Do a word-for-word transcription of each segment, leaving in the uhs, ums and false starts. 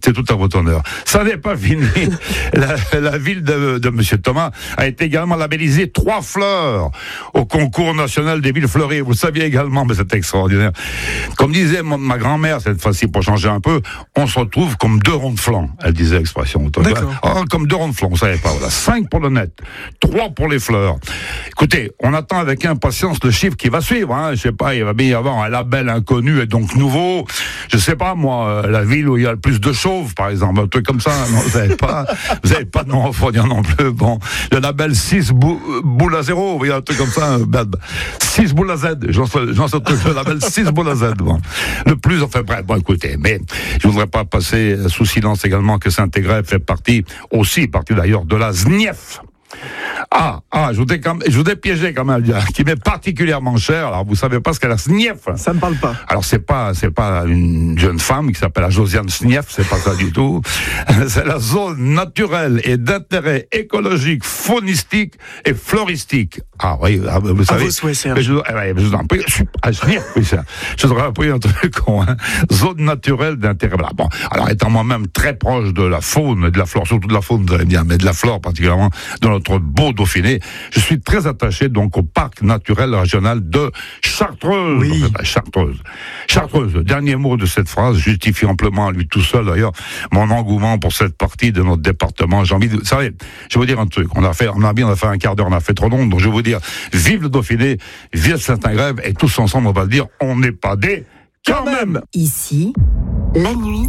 C'est tout à votre honneur. Ça n'est pas fini. la, la ville de, de Monsieur Thomas a été également labellisée trois fleurs au concours national des villes fleuries. Vous le saviez également, mais c'est extraordinaire. Comme disait mon, ma grand-mère, cette fois-ci, pour changer un peu, on se retrouve comme deux ronds de flanc, elle disait l'expression. Oh, comme deux ronds de flanc, vous savez pas. Voilà. Cinq pour le net, trois pour les fleurs. Écoutez, on attend avec impatience le chiffre qui va suivre. Hein. Je sais pas, il va bien y avoir un label inconnu et donc nouveau. Je sais pas, moi, euh, la ville où il y a le plus de chauves, par exemple, un truc comme ça. Non, vous avez pas, vous avez pas de nom à fournir non plus. Bon, le label six bou- boules à zéro, il y a un truc comme ça. six boules à Z, j'en sais, j'en sais le label six boules à Z. Bon. Le plus, enfin bref, bon, écoutez, mais je voudrais pas passer sous silence également que Saint-Égrève fait partie, aussi partie d'ailleurs, de la Z N I E F. Ah, ah, je voudrais, quand même, je voudrais piéger quand même, qui m'est particulièrement cher. Alors, vous savez pas ce qu'est la S N I E F. Ça me parle pas. Alors, c'est pas, c'est pas une jeune femme qui s'appelle la Josiane S N I E F, c'est pas ça du tout. C'est la zone naturelle et d'intérêt écologique, faunistique et floristique. Ah oui, vous savez. À vos souhaits, Serge. Mais je, eh, je vous en prie, ah, S N I E F, oui, ça. Je voudrais appuyer un truc con, hein. Zone naturelle d'intérêt. Voilà. Bon, alors, étant moi-même très proche de la faune et de la flore, surtout de la faune, vous allez bien, mais de la flore particulièrement, dans notre beau Dauphiné, je suis très attaché donc au parc naturel régional de Chartreuse. Oui. Enfin, Chartreuse. Chartreuse. Le dernier mot de cette phrase justifie amplement à lui tout seul d'ailleurs mon engouement pour cette partie de notre département. J'ai envie de, vous savez, je vais vous dire un truc. On a fait, on a bien, on a fait un quart d'heure, on a fait trop long, donc je vais vous dire, vive le Dauphiné, vive Saint-Égrève, et tous ensemble on va dire, on n'est pas des quand même. Ici, la nuit,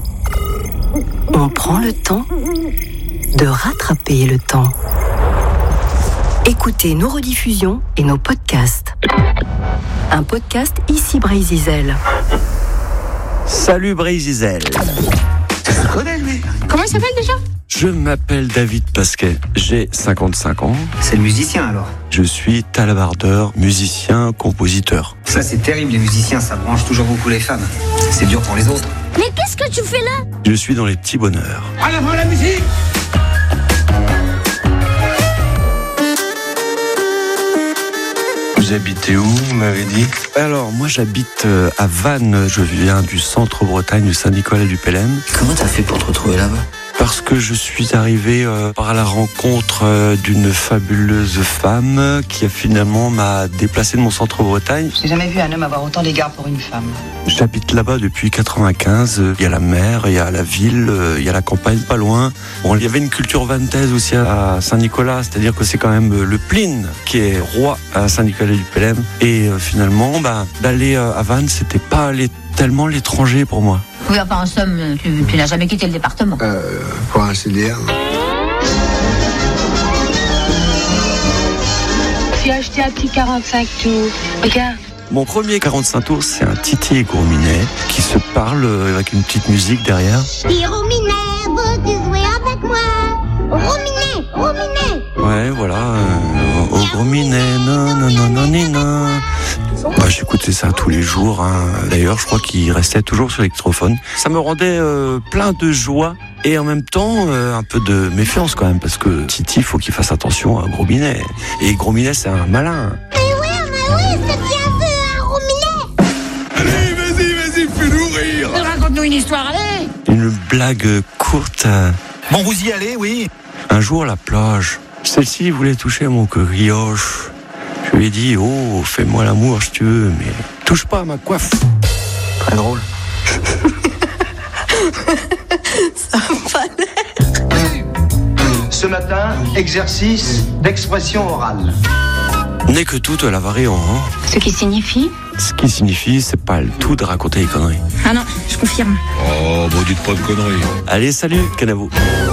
on prend le temps de rattraper le temps. Écoutez nos rediffusions et nos podcasts. Un podcast Ici Bray-Zizel. Salut Bray-Zizel. Je connais lui. Comment il s'appelle déjà ? Je m'appelle David Pasquet, j'ai cinquante-cinq ans. C'est le musicien alors. Je suis talabardeur, musicien, compositeur. Ça c'est terrible, les musiciens, ça branche toujours beaucoup les femmes. C'est dur pour les autres. Mais qu'est-ce que tu fais là ? Je suis dans les petits bonheurs. En avant la musique ! Vous habitez où, vous m'avez dit ? Alors, moi j'habite euh, à Vannes, je viens du centre-Bretagne, du Saint-Nicolas-du-Pélem. Comment t'as fait pour te retrouver là-bas ? Parce que je suis arrivé euh, par la rencontre euh, d'une fabuleuse femme qui a finalement m'a déplacé de mon centre-Bretagne. J'ai jamais vu un homme avoir autant d'égard pour une femme. J'habite là-bas depuis quatre-vingt-quinze. Il y a la mer, il y a la ville, il y a la campagne pas loin. Bon, il y avait une culture vantaise aussi à Saint-Nicolas, c'est-à-dire que c'est quand même le Pline qui est roi à Saint-Nicolas-du-Pélem. Et euh, finalement, bah, d'aller à Vannes, c'était pas aller tellement l'étranger pour moi. Oui, enfin, en somme, tu, tu n'as jamais quitté le département. Euh, pour ainsi dire. J'ai acheté un petit quarante-cinq tours. Regarde. Mon premier quarante-cinq tours, c'est un Titi et Gros Minet qui se parle avec une petite musique derrière. Et Rominet, veux-tu jouer avec moi ? Rominet, Rominet. Ouais, voilà. Euh, au Gros Minet, non, non, non, non, non, non. Bah, j'écoutais ça tous les jours. Hein. D'ailleurs, je crois qu'il restait toujours sur l'électrophone. Ça me rendait euh, plein de joie et en même temps euh, un peu de méfiance quand même, parce que Titi, il faut qu'il fasse attention à Gros Minet. Et Gros Minet, c'est un malin. Mais oui, mais oui, c'est bien vu, un Rominet. Allez, vas-y, vas-y, fais-nous rire. Raconte-nous une histoire, allez. Une blague courte. Bon, vous y allez, oui. Un jour, à la plage, celle-ci voulait toucher mon coquilloche. Je lui ai dit, oh, fais-moi l'amour si tu veux, mais touche pas à ma coiffe. Très drôle. Ça va l'air. Ce matin, exercice d'expression orale. N'est que tout à la variant, hein. Ce qui signifie ? Ce qui signifie, c'est pas le tout de raconter des conneries. Ah non, je confirme. Oh, bon, dites pas de conneries. Allez, salut, Canavo.